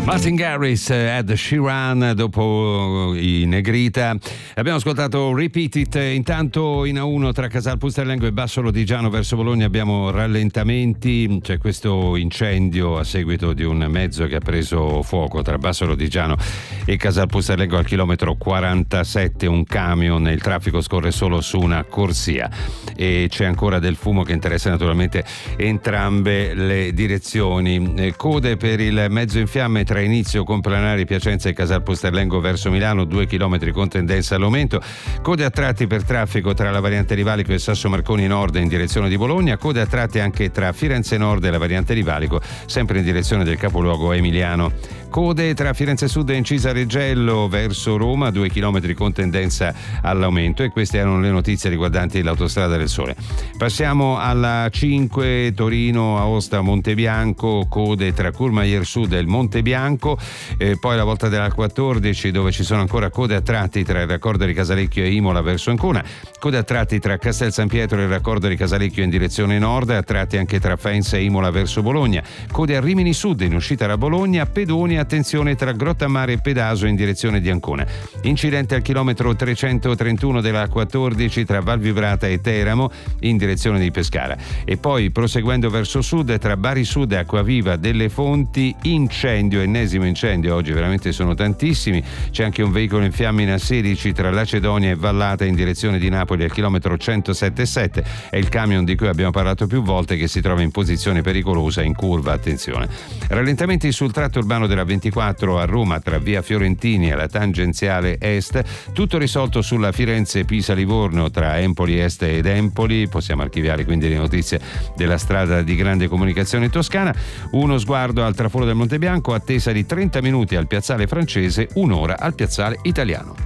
Martin Garrix, Ed Sheeran, dopo i Negrita. Abbiamo ascoltato Repeat It. Intanto in A1 tra Casal Pusterlengo e Basso Lodigiano verso Bologna abbiamo rallentamenti. C'è questo incendio a seguito di un mezzo che ha preso fuoco tra Basso Lodigiano e Casal Pusterlengo al chilometro 47. Un camion, il traffico scorre solo su una corsia e c'è ancora del fumo che interessa naturalmente entrambe le direzioni. Code per il mezzo in fiamme tra inizio Complanari Piacenza e Casal Pusterlengo verso Milano, 2 chilometri con tendenza all'aumento. Code a tratti per traffico tra la variante di Valico e Sasso Marconi Nord in direzione di Bologna. Code a tratti anche tra Firenze Nord e la variante di Valico, sempre in direzione del capoluogo emiliano. Code tra Firenze Sud e Incisa Reggello verso Roma, 2 chilometri con tendenza all'aumento. E queste erano le notizie riguardanti l'autostrada del Sole. Passiamo alla 5 Torino Aosta Montebianco, code tra Courmayeur Sud e il Monte Bianco. Poi la volta della 14 dove ci sono ancora code a tratti tra il raccordo di Casalecchio e Imola verso Ancona, code a tratti tra Castel San Pietro e il raccordo di Casalecchio in direzione nord, a tratti anche tra Faenza e Imola verso Bologna, code a Rimini Sud in uscita da Bologna, pedoni attenzione tra Grottammare e Pedaso in direzione di Ancona. Incidente al chilometro 331 della 14 tra Valvibrata e Teramo in direzione di Pescara. E poi proseguendo verso sud tra Bari Sud e Acquaviva delle Fonti, incendio, ennesimo incendio, oggi veramente sono tantissimi. C'è anche un veicolo in fiamme in A16 tra Lacedonia e Vallata in direzione di Napoli al chilometro 107,7. È il camion di cui abbiamo parlato più volte che si trova in posizione pericolosa in curva, attenzione. Rallentamenti sul tratto urbano della 24 a Roma tra via Fiorentini e la tangenziale est, tutto risolto sulla Firenze-Pisa-Livorno tra Empoli Est ed Empoli. Possiamo archiviare quindi le notizie della strada di grande comunicazione toscana. Uno sguardo al traforo del Monte Bianco, attesa di 30 minuti al piazzale francese, un'ora al piazzale italiano.